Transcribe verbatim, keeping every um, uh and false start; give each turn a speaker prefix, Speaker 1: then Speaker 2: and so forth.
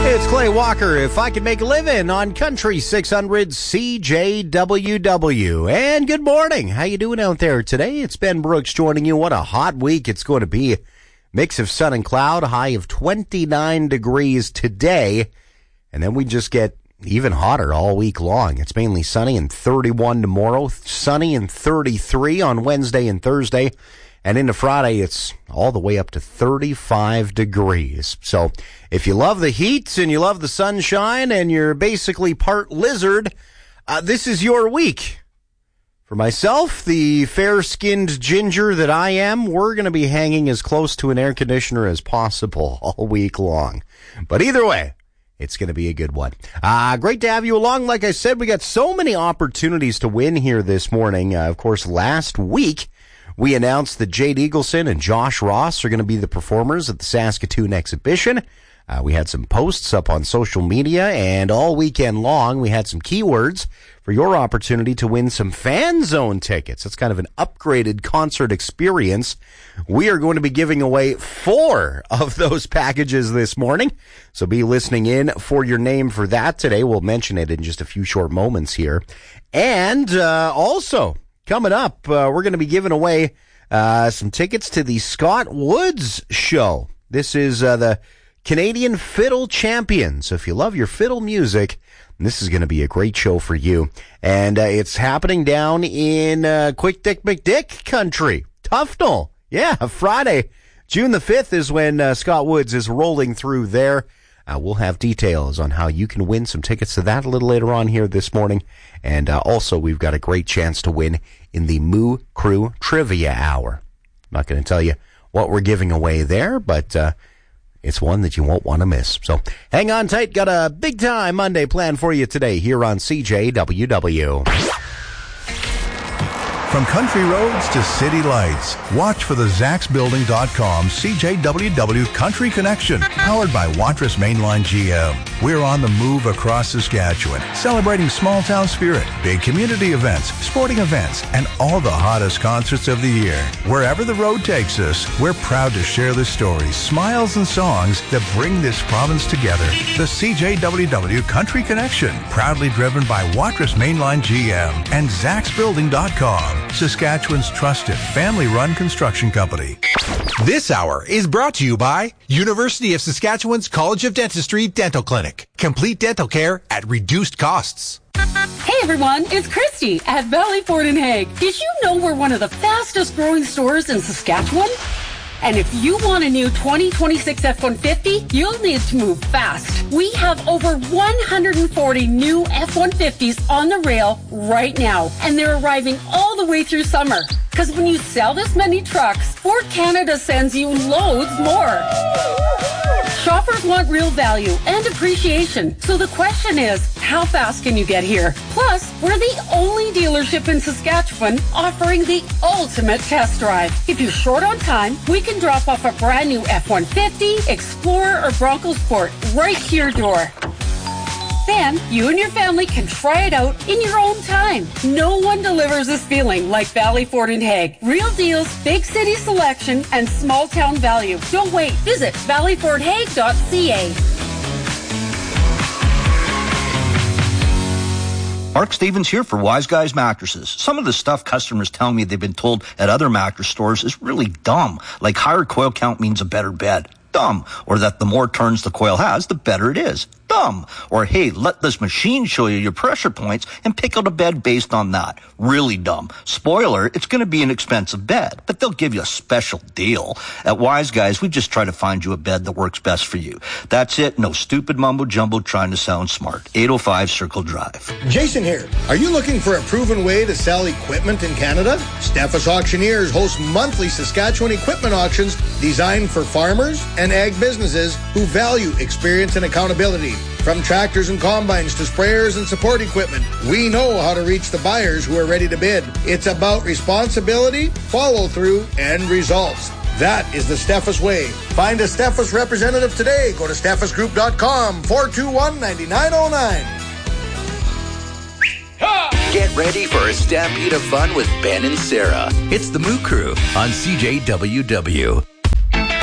Speaker 1: It's Clay Walker. If I could make a living on Country six hundred C J W W. And good morning. How you doing out there today? It's Ben Brooks joining you. What a hot week it's going to be. Mix of sun and cloud, a high of twenty-nine degrees today. And then we just get even hotter all week long. It's mainly sunny and thirty-one tomorrow. Sunny and thirty-three on Wednesday and Thursday. And into Friday, it's all the way up to thirty-five degrees. So if you love the heat and you love the sunshine and you're basically part lizard, uh, this is your week. For myself, the fair-skinned ginger that I am, we're going to be hanging as close to an air conditioner as possible all week long. But either way, it's going to be a good one. Uh, great to have you along. Like I said, we got so many opportunities to win here this morning. Uh, of course, last week, we announced that Jade Eagleson and Josh Ross are going to be the performers at the Saskatoon exhibition. Uh, we had some posts up on social media, and all weekend long, we had some keywords for your opportunity to win some Fan Zone tickets. It's kind of an upgraded concert experience. We are going to be giving away four of those packages this morning, so be listening in for your name for that today. We'll mention it in just a few short moments here. And uh, also, coming up, uh, we're going to be giving away uh, some tickets to the Scott Woods Show. This is uh, the Canadian Fiddle Champion. So if you love your fiddle music, this is going to be a great show for you. And uh, it's happening down in uh, Quick Dick McDick country, Tufnell. Yeah, Friday, June the fifth is when uh, Scott Woods is rolling through there. Uh, we'll have details on how you can win some tickets to that a little later on here this morning. And uh, also, we've got a great chance to win in the Moo Crew Trivia Hour. I'm not going to tell you what we're giving away there, but uh, it's one that you won't want to miss. So hang on tight. Got a big time Monday planned for you today here on C J W W.
Speaker 2: From country roads to city lights, watch for the Zax Building dot com C J W W Country Connection, powered by Watrous Mainline G M. We're on the move across Saskatchewan, celebrating small-town spirit, big community events, sporting events, and all the hottest concerts of the year. Wherever the road takes us, we're proud to share the stories, smiles, and songs that bring this province together. The C J W W Country Connection, proudly driven by Watrous Mainline G M and Zax Building dot com. Saskatchewan's trusted family-run construction company.
Speaker 3: This hour is brought to you by University of Saskatchewan's College of Dentistry Dental Clinic. Complete dental care at reduced costs.
Speaker 4: Hey everyone, it's Christy at Valley Ford and Hague. Did you know we're one of the fastest growing stores in Saskatchewan? And if you want a new twenty twenty-six F one fifty, you'll need to move fast. We have over one hundred forty new F one fifties on the rail right now, and they're arriving all the way through summer. Because when you sell this many trucks, Ford Canada sends you loads more. Shoppers want real value and appreciation. So the question is, how fast can you get here? Plus, we're the only dealership in Saskatchewan offering the ultimate test drive. If you're short on time, we can drop off a brand new F one fifty, Explorer, or Bronco Sport right to your door. Then, you and your family can try it out in your own time. No one delivers this feeling like Valley Ford and Hague. Real deals, big city selection, and small town value. Don't wait. Visit valley ford hague dot c a.
Speaker 5: Mark Stevens here for Wise Guys Mattresses. Some of the stuff customers tell me they've been told at other mattress stores is really dumb, like higher coil count means a better bed. Dumb. Or that the more turns the coil has, the better it is. Dumb. Or, hey, let this machine show you your pressure points and pick out a bed based on that. Really dumb. Spoiler, it's going to be an expensive bed, but they'll give you a special deal. At Wise Guys, we just try to find you a bed that works best for you. That's it. No stupid mumbo-jumbo trying to sound smart. eight oh five Circle Drive.
Speaker 6: Jason here. Are you looking for a proven way to sell equipment in Canada? Steffes Auctioneers hosts monthly Saskatchewan equipment auctions designed for farmers and ag businesses who value experience and accountability. From tractors and combines to sprayers and support equipment, we know how to reach the buyers who are ready to bid. It's about responsibility, follow-through, and results. That is the Steffes way. Find a Steffes representative today. Go to steffes group dot com, four two one, nine nine oh nine.
Speaker 7: Get ready for a stampede of fun with Ben and Sarah. It's the Moo Crew on C J W W.